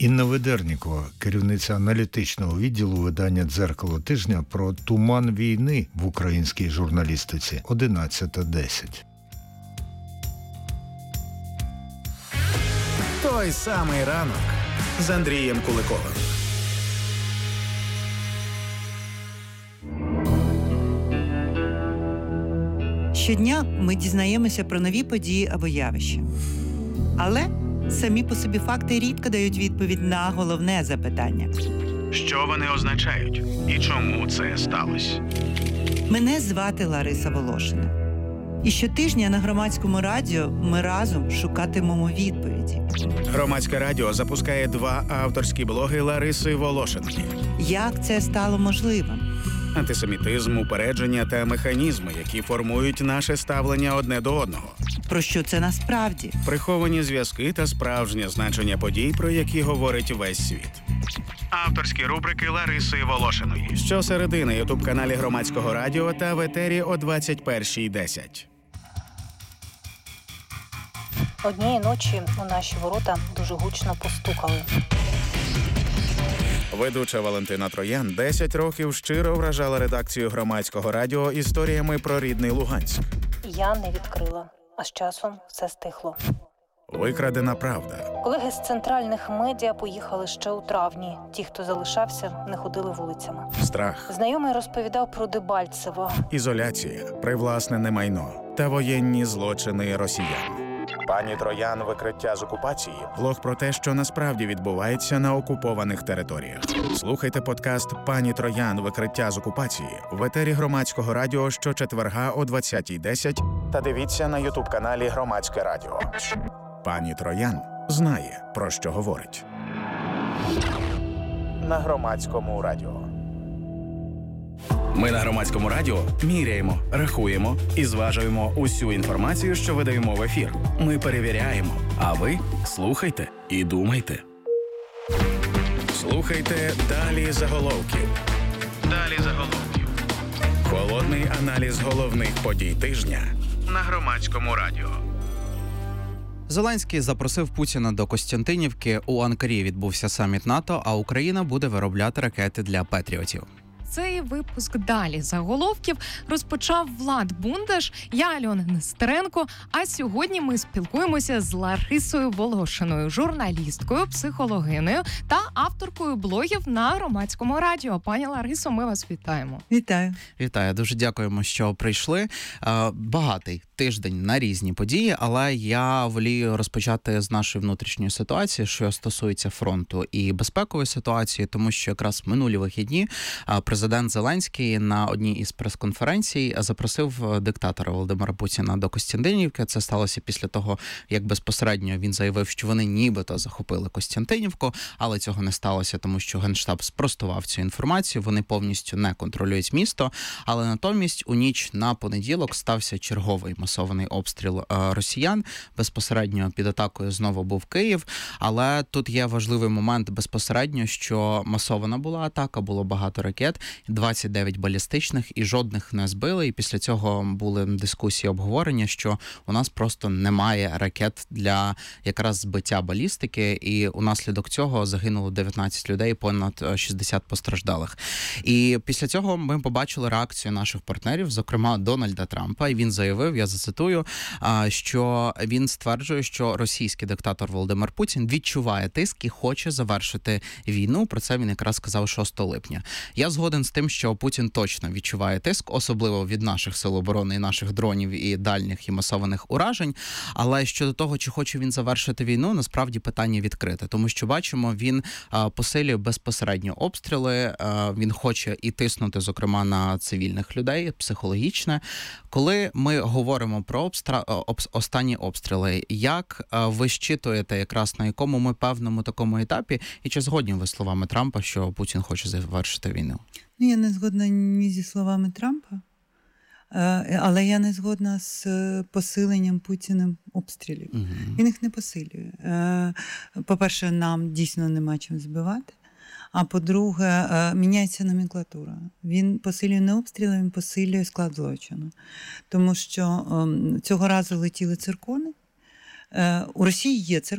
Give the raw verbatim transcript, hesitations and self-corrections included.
Інна Ведернікова, керівниця аналітичного відділу видання «Дзеркало тижня» про туман війни в українській журналістиці. одинадцята десять. Той самий ранок з Андрієм Куликовим. Щодня ми дізнаємося про нові події або явища. Але самі по собі факти рідко дають відповідь на головне запитання. Що вони означають? І чому це сталося? Мене звати Лариса Волошина. І щотижня на Громадському радіо ми разом шукатимемо відповіді. Громадське радіо запускає два авторські блоги Лариси Волошинки. Як це стало можливим? Антисемітизм, упередження та механізми, які формують наше ставлення одне до одного. Про що це насправді? Приховані зв'язки та справжнє значення подій, про які говорить весь світ. Авторські рубрики Лариси Волошиної. Щосереди на ютуб-каналі Громадського радіо та в етері о двадцять першій десять. Однієї ночі у наші ворота дуже гучно постукали. Ведуча Валентина Троян десять років щиро вражала редакцію Громадського радіо історіями про рідний Луганськ. Я не відкрила, а з часом все стихло. Викрадена правда. Колеги з центральних медіа поїхали ще у травні. Ті, хто залишався, не ходили вулицями. Страх. Знайомий розповідав про Дебальцево. Ізоляція, привласнене майно та воєнні злочини росіян. Пані Троян «Викриття з окупації» – блог про те, що насправді відбувається на окупованих територіях. Слухайте подкаст «Пані Троян. Викриття з окупації» в етері Громадського радіо щочетверга о двадцятій десять та дивіться на ютуб-каналі Громадське радіо. Пані Троян знає, про що говорить. На Громадському радіо. Ми на Громадському радіо міряємо, рахуємо і зважуємо усю інформацію, що видаємо в ефір. Ми перевіряємо, а ви слухайте і думайте. Слухайте «Далі заголовків». Далі заголовків. Холодний аналіз головних подій тижня на Громадському радіо. Зеленський запросив Путіна до Костянтинівки. У Анкарі відбувся саміт НАТО, а Україна буде виробляти ракети для патріотів. Цей випуск «Далі заголовків» розпочав Влад Бундаш, я Альона Нестеренко, а сьогодні ми спілкуємося з Ларисою Волошиною, журналісткою, психологинею та авторкою блогів на Громадському радіо. Пані Ларисо, ми вас вітаємо. Вітаю. Вітаю, дуже дякуємо, що прийшли. Багатий тиждень на різні події, але я волію розпочати з нашої внутрішньої ситуації, що стосується фронту і безпекової ситуації, тому що якраз минулі вихідні президент Зеленський на одній із прес-конференцій запросив диктатора Володимира Путіна до Костянтинівки. Це сталося після того, як безпосередньо він заявив, що вони нібито захопили Костянтинівку, але цього не сталося, тому що Генштаб спростував цю інформацію, вони повністю не контролюють місто, але натомість у ніч на понеділок стався черговий масований обстріл росіян. Безпосередньо під атакою знову був Київ, але тут є важливий момент безпосередньо, що масована була атака, було багато ракет, двадцять дев'ять балістичних і жодних не збили. І після цього були дискусії, обговорення, що у нас просто немає ракет для якраз збиття балістики, і унаслідок цього загинуло дев'ятнадцять людей, понад шістдесят постраждалих. І після цього ми побачили реакцію наших партнерів, зокрема Дональда Трампа, і він заявив, я зацитую, що він стверджує, що російський диктатор Володимир Путін відчуває тиск і хоче завершити війну. Про це він якраз сказав шостого липня. Я згоден з тим, що Путін точно відчуває тиск, особливо від наших сил оборони і наших дронів і дальніх і масованих уражень. Але щодо того, чи хоче він завершити війну, насправді питання відкрите. Тому що, бачимо, він а, посилює безпосередньо обстріли, а, він хоче і тиснути, зокрема, на цивільних людей, психологічне. Коли ми говоримо про обстра... об... останні обстріли, як а, ви щитуєте якраз на якому ми певному такому етапі, і чи згодні ви словами Трампа, що Путін хоче завершити війну? Ну, я не згодна ні зі словами Трампа, але я не згодна з посиленням Путіним обстрілів. Угу. Він їх не посилює. По-перше, нам дійсно нема чим збивати. А по-друге, міняється номенклатура. Він посилює не обстріли, він посилює склад злочину. Тому що цього разу летіли циркони. У Росії є циркони.